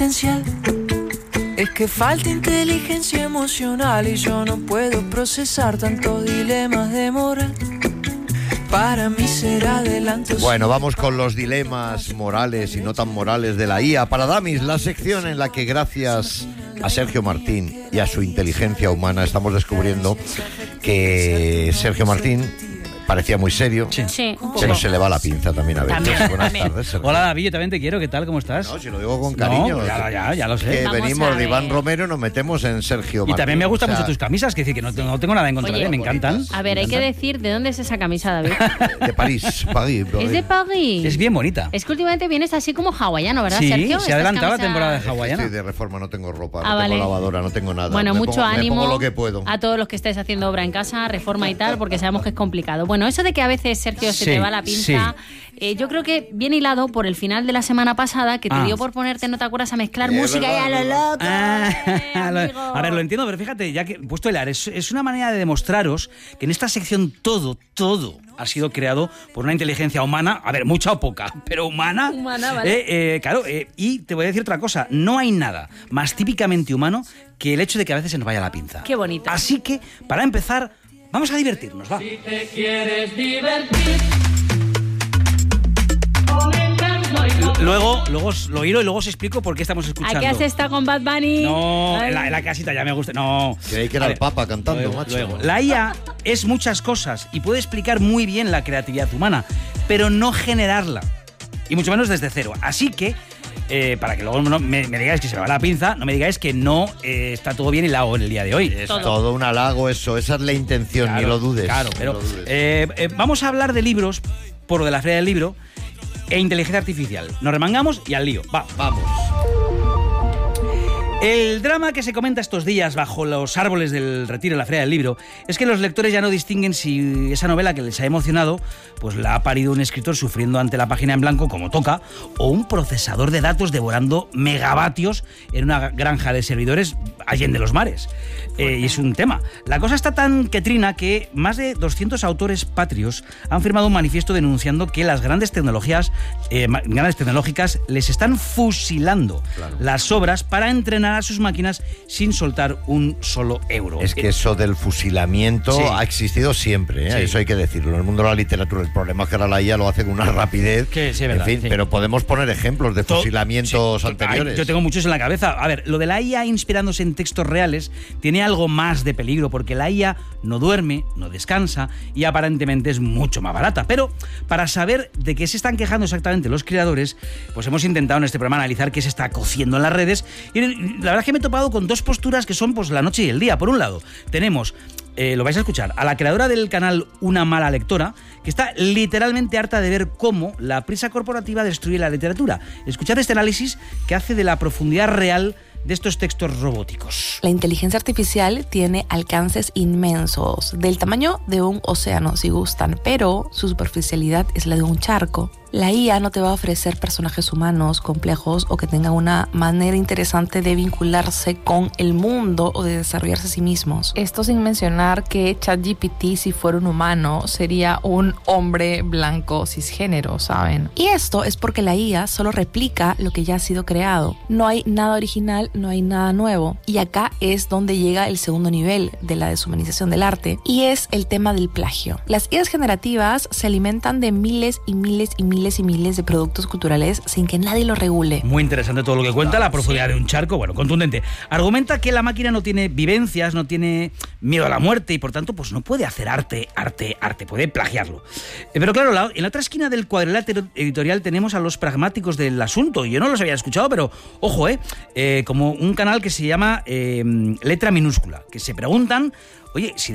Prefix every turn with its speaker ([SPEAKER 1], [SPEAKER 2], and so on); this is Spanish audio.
[SPEAKER 1] existencial. Es que falta inteligencia emocional y yo no puedo procesar tantos dilemas de moral. Para mí será adelanto.
[SPEAKER 2] Bueno, vamos con los dilemas morales y no tan morales de la IA para Damis, la sección en la que gracias a Sergio Martín y a su inteligencia humana estamos descubriendo que Sergio Martín parecía muy serio,
[SPEAKER 3] Sí.
[SPEAKER 2] pero se le va la pinza también a veces. Buenas tardes, Sergio.
[SPEAKER 4] Hola David, yo también te quiero, ¿qué tal? ¿Cómo estás?
[SPEAKER 2] No, si lo digo con cariño.
[SPEAKER 4] No, ya lo sé.
[SPEAKER 2] Que
[SPEAKER 3] Vamos
[SPEAKER 2] venimos
[SPEAKER 3] a
[SPEAKER 2] de
[SPEAKER 3] ver.
[SPEAKER 2] Iván Romero y nos metemos en Sergio Martín.
[SPEAKER 4] Y también me gustan
[SPEAKER 2] O sea,
[SPEAKER 4] mucho tus camisas, que decir que no tengo nada en contra
[SPEAKER 3] Oye,
[SPEAKER 4] de, me encantan.
[SPEAKER 3] A ver, hay que decir de dónde es esa camisa, David.
[SPEAKER 2] de París.
[SPEAKER 3] Es de París.
[SPEAKER 4] Es bien bonita.
[SPEAKER 3] Es que últimamente vienes así como hawaiano, ¿verdad,
[SPEAKER 4] Sí,
[SPEAKER 3] Sergio?
[SPEAKER 4] se ha adelantado la
[SPEAKER 3] Estas
[SPEAKER 4] temporada de
[SPEAKER 3] camisas-
[SPEAKER 4] hawaiana.
[SPEAKER 2] Estoy de reforma, no tengo ropa,
[SPEAKER 3] Ah,
[SPEAKER 2] no
[SPEAKER 3] vale.
[SPEAKER 2] tengo lavadora, no tengo nada.
[SPEAKER 3] Bueno,
[SPEAKER 2] Me
[SPEAKER 3] mucho
[SPEAKER 2] pongo-
[SPEAKER 3] ánimo
[SPEAKER 2] Me pongo lo que puedo.
[SPEAKER 3] a todos los que estáis haciendo obra en casa, reforma y tal, porque sabemos que es complicado. Bueno, eso de que a veces, Sergio, se
[SPEAKER 4] Sí,
[SPEAKER 3] te va la pinza, yo creo que viene hilado por el final de la semana pasada, que te dio por ponerte, no te acuerdas, a mezclar música
[SPEAKER 2] verdad,
[SPEAKER 3] y a lo loco.
[SPEAKER 4] A
[SPEAKER 3] amigo.
[SPEAKER 4] ver, lo entiendo, pero fíjate, ya que he puesto el ar, es una manera de demostraros que en esta sección todo ha sido creado por una inteligencia humana, a ver, mucha o poca, pero humana.
[SPEAKER 3] Humana, vale.
[SPEAKER 4] Claro, y te voy a decir otra cosa, no hay nada más típicamente humano que el hecho de que a veces se nos vaya la pinza.
[SPEAKER 3] Qué bonito.
[SPEAKER 4] Así que, para empezar, vamos a divertirnos, va.
[SPEAKER 5] Si te quieres divertir, con Encanto y con...
[SPEAKER 4] Luego os lo oíré y luego os explico por qué estamos escuchando.
[SPEAKER 3] ¿A qué has estado con Bad Bunny?
[SPEAKER 4] No,
[SPEAKER 3] Ay.
[SPEAKER 4] en la casita ya me gusta. No.
[SPEAKER 2] Creí que era
[SPEAKER 4] A
[SPEAKER 2] el
[SPEAKER 4] ver,
[SPEAKER 2] Papa cantando,
[SPEAKER 4] luego,
[SPEAKER 2] macho.
[SPEAKER 4] luego. La IA es muchas cosas y puede explicar muy bien la creatividad humana, pero no generarla. Y mucho menos desde cero. Así que, para que luego no me digáis que se me va la pinza, no me digáis que no está todo bien hilado en el día de hoy.
[SPEAKER 2] Es todo un halago eso, esa es la intención,
[SPEAKER 4] Claro,
[SPEAKER 2] ni lo dudes.
[SPEAKER 4] Claro,
[SPEAKER 2] ni
[SPEAKER 4] pero
[SPEAKER 2] lo dudes.
[SPEAKER 4] vamos a hablar de libros, por lo de la Feria del Libro, e inteligencia artificial. Nos remangamos y al lío. Va.
[SPEAKER 2] Vamos.
[SPEAKER 4] El drama que se comenta estos días bajo los árboles del Retiro de la Feria del Libro es que los lectores ya no distinguen si esa novela que les ha emocionado pues la ha parido un escritor sufriendo ante la página en blanco como toca o un procesador de datos devorando megavatios en una granja de servidores allende los mares. Y es un tema. La cosa está tan que trina que más de 200 autores patrios han firmado un manifiesto denunciando que las grandes tecnologías, grandes tecnológicas les están fusilando las obras para entrenar a sus máquinas sin soltar un solo euro.
[SPEAKER 2] Es que eso del fusilamiento
[SPEAKER 4] Sí.
[SPEAKER 2] ha existido siempre, ¿eh?
[SPEAKER 4] Sí.
[SPEAKER 2] Eso hay que decirlo. En el mundo de la literatura, el problema es que ahora la IA lo hace con una rapidez.
[SPEAKER 4] Que sí, es verdad,
[SPEAKER 2] en fin,
[SPEAKER 4] sí.
[SPEAKER 2] pero podemos poner ejemplos de fusilamientos
[SPEAKER 4] Sí,
[SPEAKER 2] anteriores.
[SPEAKER 4] yo tengo muchos en la cabeza. A ver, lo de la IA inspirándose en textos reales tiene algo más de peligro porque la IA no duerme, no descansa y aparentemente es mucho más barata. Pero para saber de qué se están quejando exactamente los creadores, pues hemos intentado en este programa analizar qué se está cociendo en las redes y la verdad es que me he topado con dos posturas que son pues la noche y el día. Por un lado, tenemos... lo vais a escuchar, a la creadora del canal Una Mala Lectora, que está literalmente harta de ver cómo la prisa corporativa destruye la literatura. Escuchad este análisis que hace de la profundidad real de estos textos robóticos.
[SPEAKER 6] La inteligencia artificial tiene alcances inmensos, del tamaño de un océano si gustan, pero su superficialidad es la de un charco. La IA no te va a ofrecer personajes humanos complejos o que tengan una manera interesante de vincularse con el mundo o de desarrollarse a sí mismos.
[SPEAKER 7] Esto sin mencionar que ChatGPT, si fuera un humano, sería un hombre blanco cisgénero, ¿saben?
[SPEAKER 6] Y esto es porque la IA solo replica lo que ya ha sido creado. No hay nada original, no hay nada nuevo. Y acá es donde llega el segundo nivel de la deshumanización del arte, y es el tema del plagio. Las IAs generativas se alimentan de miles y miles y miles y miles de productos culturales sin que nadie lo regule.
[SPEAKER 4] Muy interesante todo lo que cuenta, la profundidad de un charco, bueno, contundente. Argumenta que la máquina no tiene vivencias, no tiene miedo a la muerte y por tanto pues no puede hacer arte, puede plagiarlo. Pero claro, en la otra esquina del cuadrilátero editorial tenemos a los pragmáticos del asunto. Yo no los había escuchado, pero ojo, como un canal que se llama Letra Minúscula, que se preguntan, oye, si